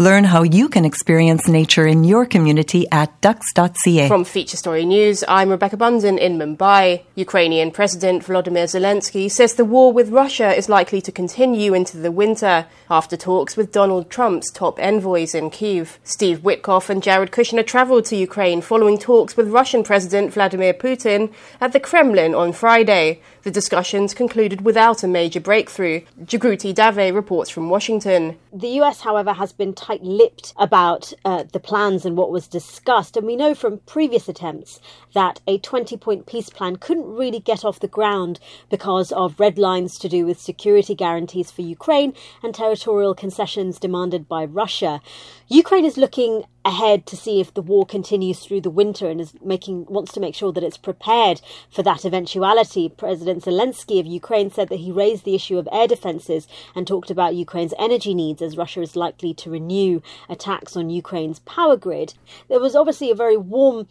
Learn how you can experience nature in your community at dux.ca. From Feature Story News, I'm Rebecca Bunzen in Mumbai. Ukrainian President Volodymyr Zelensky says the war with Russia is likely to continue into the winter after talks with Donald Trump's top envoys in Kyiv. Steve Witkoff and Jared Kushner travelled to Ukraine following talks with Russian President Vladimir Putin at the Kremlin on Friday. The discussions concluded without a major breakthrough. Jagruti Dave reports from Washington. The US, however, has been tight-lipped about the plans and what was discussed, and we know from previous attempts that a 20-point peace plan couldn't really get off the ground because of red lines to do with security guarantees for Ukraine and territorial concessions demanded by Russia. Ukraine is looking ahead to see if the war continues through the winter and wants to make sure that it's prepared for that eventuality. President Zelensky of Ukraine said that he raised the issue of air defences and talked about Ukraine's energy needs as Russia is likely to renew attacks on Ukraine's power grid. There was obviously a very warm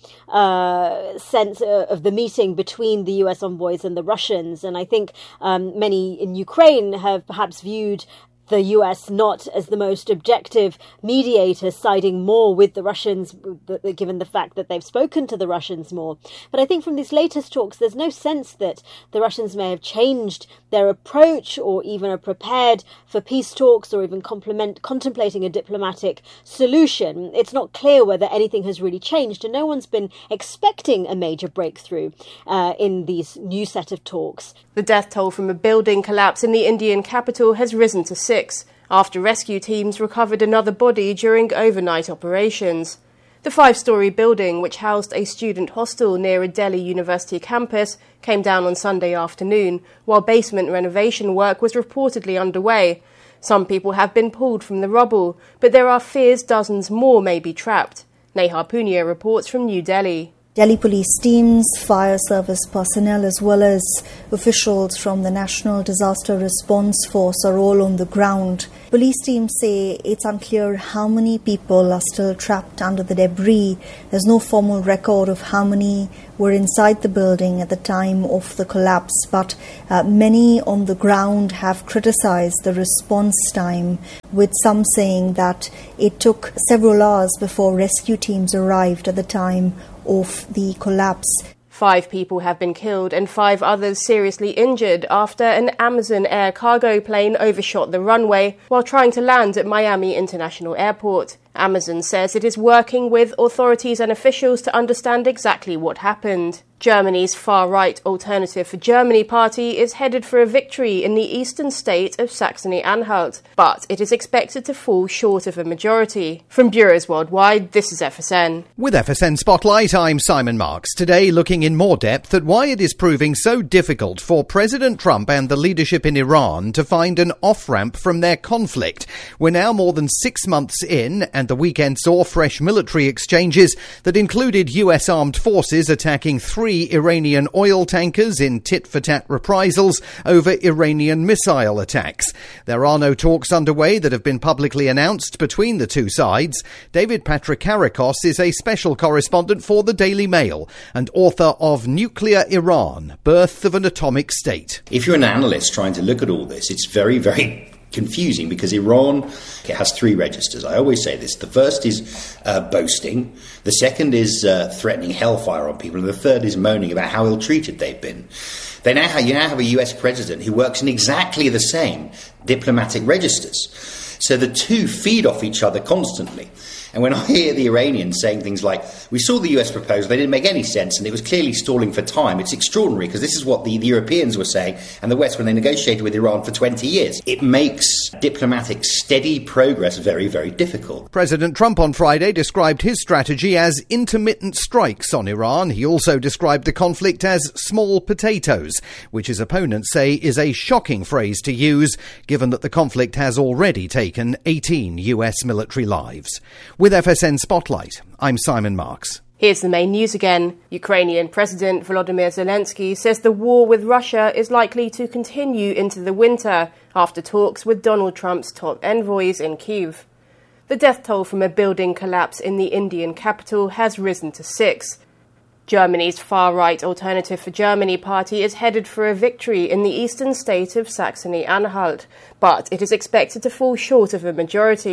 sense of the meeting between the US envoys and the Russians, and I think many in Ukraine have perhaps viewed the US not as the most objective mediator, siding more with the Russians, given the fact that they've spoken to the Russians more. But I think from these latest talks, there's no sense that the Russians may have changed their approach or even are prepared for peace talks or even contemplating a diplomatic solution. It's not clear whether anything has really changed, and no one's been expecting a major breakthrough in these new set of talks. The death toll from a building collapse in the Indian capital has risen to 6 after rescue teams recovered another body during overnight operations. The 5-storey building, which housed a student hostel near a Delhi University campus, came down on Sunday afternoon, while basement renovation work was reportedly underway. Some people have been pulled from the rubble, but there are fears dozens more may be trapped. Neha Punia reports from New Delhi. Delhi police teams, fire service personnel as well as officials from the National Disaster Response Force are all on the ground. Police teams say it's unclear how many people are still trapped under the debris. There's no formal record of how many were inside the building at the time of the collapse, but many on the ground have criticized the response time, with some saying that it took several hours before rescue teams arrived at the time of the collapse. 5 people have been killed and 5 others seriously injured after an Amazon Air cargo plane overshot the runway while trying to land at Miami International Airport. Amazon says it is working with authorities and officials to understand exactly what happened. Germany's far-right Alternative for Germany party is headed for a victory in the eastern state of Saxony-Anhalt, but it is expected to fall short of a majority. From bureaus worldwide, this is FSN. With FSN Spotlight, I'm Simon Marks. Today, looking in more depth at why it is proving so difficult for President Trump and the leadership in Iran to find an off-ramp from their conflict. We're now more than 6 months in, and the weekend saw fresh military exchanges that included US armed forces attacking 3 Iranian oil tankers in tit-for-tat reprisals over Iranian missile attacks. There are no talks underway that have been publicly announced between the two sides. David Patrikarakos is a special correspondent for the Daily Mail and author of Nuclear Iran, Birth of an Atomic State. If you're an analyst trying to look at all this, it's very, very confusing because Iran has 3 registers. I always say this. The first is boasting. The second is threatening hellfire on people. And the third is moaning about how ill-treated they've been. You now have a US president who works in exactly the same diplomatic registers. So the two feed off each other constantly. And when I hear the Iranians saying things like, we saw the US proposal, they didn't make any sense, and it was clearly stalling for time, it's extraordinary, because this is what the Europeans were saying, and the West, when they negotiated with Iran for 20 years. It makes diplomatic steady progress very, very difficult. President Trump on Friday described his strategy as intermittent strikes on Iran. He also described the conflict as small potatoes, which his opponents say is a shocking phrase to use, given that the conflict has already taken 18 US military lives. With FSN Spotlight, I'm Simon Marks. Here's the main news again. Ukrainian President Volodymyr Zelensky says the war with Russia is likely to continue into the winter after talks with Donald Trump's top envoys in Kyiv. The death toll from a building collapse in the Indian capital has risen to 6. Germany's far-right Alternative for Germany party is headed for a victory in the eastern state of Saxony-Anhalt, but it is expected to fall short of a majority.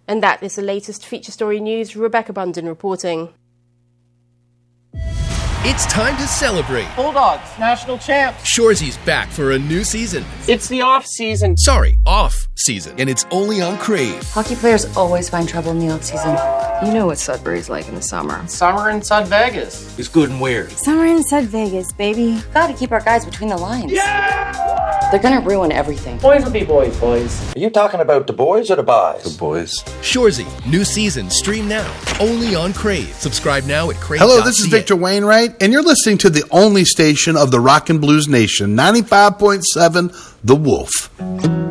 And that is the latest feature story news. Rebecca Bunden reporting. It's time to celebrate. Bulldogs, national champs. Shoresy's back for a new season. It's the off-season. Sorry, off-season. And it's only on Crave. Hockey players always find trouble in the off-season. You know what Sudbury's like in the summer. Summer in Sud Vegas. It's good and weird. Summer in Sud Vegas, baby. Gotta keep our guys between the lines. Yeah! They're gonna ruin everything. Boys will be boys, boys. Are you talking about the boys or the boys? The boys. Shoresy, new season, stream now. Only on Crave. Subscribe now at Crave. Hello, this is Victor Wainwright, and you're listening to the only station of the Rock and Blues Nation, 95.7 The Wolf.